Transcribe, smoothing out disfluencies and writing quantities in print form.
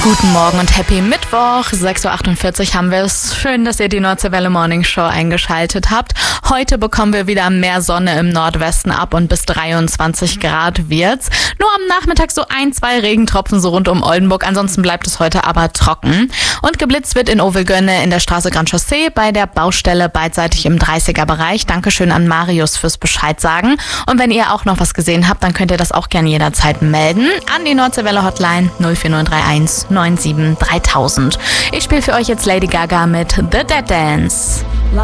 Guten Morgen und happy Mittwoch. 6.48 Uhr haben wir es. Schön, dass ihr die Nordseewelle Morning Show eingeschaltet habt. Heute bekommen wir wieder mehr Sonne im Nordwesten ab und bis 23 Grad wird's. Nur am Nachmittag so 1-2 Regentropfen so rund um Oldenburg. Ansonsten bleibt es heute aber trocken. Und geblitzt wird in Ovelgönne in der Straße Grand Chaussee bei der Baustelle beidseitig im 30er-Bereich. Dankeschön an Marius fürs Bescheid sagen. Und wenn ihr auch noch was gesehen habt, dann könnt ihr das auch gerne jederzeit melden. An die Nordseewelle Hotline 04931 97 3000. Ich spiele für euch jetzt Lady Gaga mit The Dead Dance.